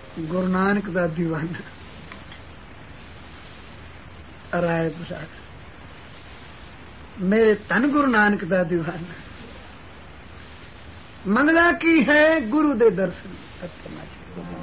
गुरु नानक दा दीवाना राय प्रसाद मेरे धन गुरु नानक दा दीवाना मंगला की है गुरु दे दर्शन।